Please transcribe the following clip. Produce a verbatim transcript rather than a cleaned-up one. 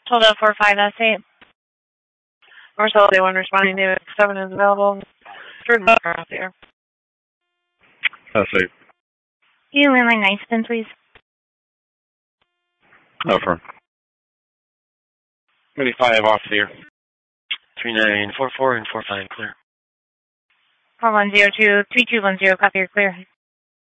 Hold up for five S eight. Marcel, day one responding. David seven is available. Third buffer out there. That's eight. Can you land line nine spin, please? Over. twenty-five off there. three nine four four and four five clear. four one zero two, three two one zero, copy, you're clear.